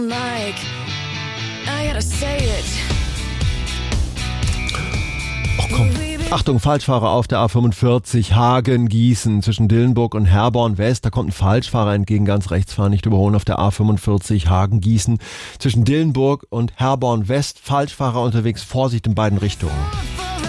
Like, I gotta say it. Ach komm. Achtung, Falschfahrer auf der A45 Hagen-Gießen zwischen Dillenburg und Herborn West. Da kommt ein Falschfahrer entgegen, ganz rechts fahren, nicht überholen auf der A45 Hagen-Gießen zwischen Dillenburg und Herborn West. Falschfahrer unterwegs, Vorsicht in beiden Richtungen.